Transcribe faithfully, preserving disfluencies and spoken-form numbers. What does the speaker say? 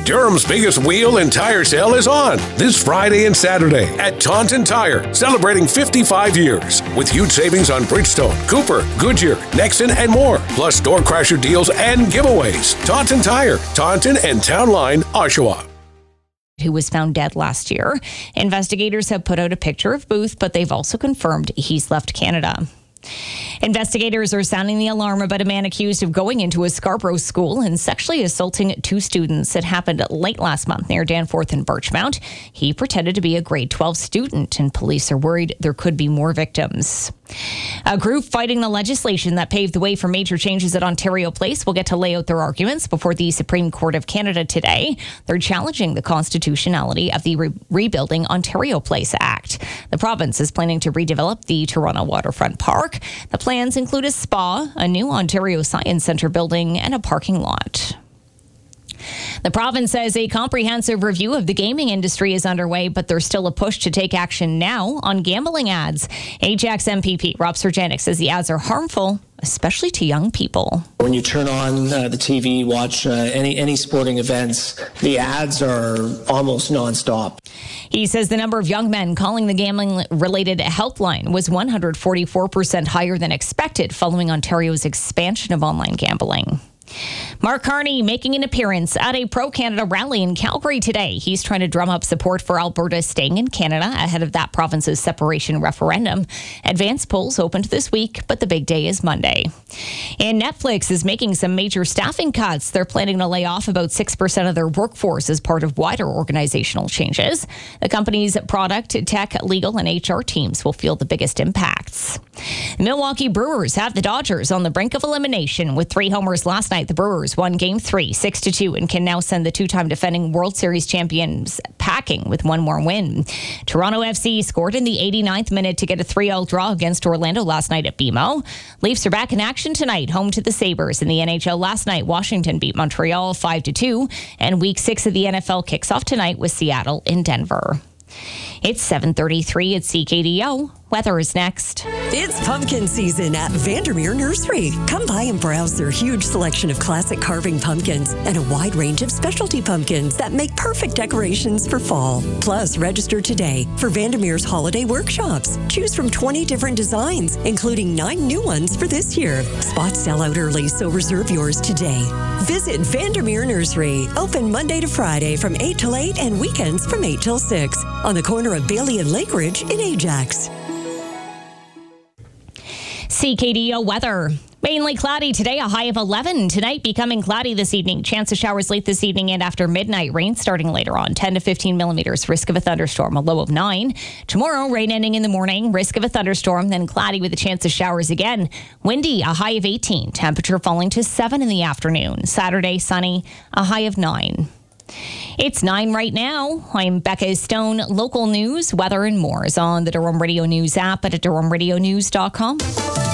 Durham's biggest wheel and tire sale is on this Friday and Saturday at Taunton Tire, celebrating fifty-five years with huge savings on Bridgestone, Cooper, Goodyear, Nexon, and more, plus store crasher deals and giveaways. Taunton Tire, Taunton and Town Line, Oshawa. Who was found dead last year. Investigators have put out a picture of Booth, but they've also confirmed he's left Canada. Investigators are sounding the alarm about a man accused of going into a Scarborough school and sexually assaulting two students. It happened late last month near Danforth and Birchmount. He pretended to be a grade twelve student, and police are worried there could be more victims. A group fighting the legislation that paved the way for major changes at Ontario Place will get to lay out their arguments before the Supreme Court of Canada today. They're challenging the constitutionality of the Re- Rebuilding Ontario Place Act. The province is planning to redevelop the Toronto Waterfront Park. The plans include a spa, a new Ontario Science Centre building, and a parking lot. The province says a comprehensive review of the gaming industry is underway, but there's still a push to take action now on gambling ads. Ajax M P P Rob Serjanik says the ads are harmful, especially to young people. When you turn on uh, the T V, watch uh, any any sporting events, the ads are almost nonstop. He says the number of young men calling the gambling-related helpline was one hundred forty-four percent higher than expected following Ontario's expansion of online gambling. Mark Carney making an appearance at a pro-Canada rally in Calgary today. He's trying to drum up support for Alberta staying in Canada ahead of that province's separation referendum. Advance polls opened this week, but the big day is Monday. And Netflix is making some major staffing cuts. They're planning to lay off about six percent of their workforce as part of wider organizational changes. The company's product, tech, legal, and H R teams will feel the biggest impacts. The Milwaukee Brewers have the Dodgers on the brink of elimination. With three homers last night, the Brewers won Game three, six to two, and can now send the two-time defending World Series champions packing with one more win. Toronto F C scored in the eighty-ninth minute to get a three all draw against Orlando last night at B M O. Leafs are back in action tonight, home to the Sabres. In the N H L last night, Washington beat Montreal five to two, and Week six of the N F L kicks off tonight with Seattle in Denver. It's seven thirty-three at C K D O. Weather is next. It's pumpkin season at Vandermeer Nursery. Come by and browse their huge selection of classic carving pumpkins and a wide range of specialty pumpkins that make perfect decorations for fall. Plus, register today for Vandermeer's holiday workshops. Choose from twenty different designs, including nine new ones for this year. Spots sell out early, so reserve yours today. Visit Vandermeer Nursery, open Monday to Friday from eight till eight and weekends from eight till six on the corner of Bailey and Lake Ridge in Ajax. C K D O weather. Mainly cloudy today, a high of eleven. Tonight, becoming cloudy this evening. Chance of showers late this evening and after midnight. Rain starting later on, ten to fifteen millimeters. Risk of a thunderstorm, a low of nine. Tomorrow, rain ending in the morning. Risk of a thunderstorm, then cloudy with a chance of showers again. Windy, a high of eighteen. Temperature falling to seven in the afternoon. Saturday, sunny, a high of nine. It's nine right now. I'm Becca Stone. Local news, weather, and more is on the Durham Radio News app at durham radio news dot com.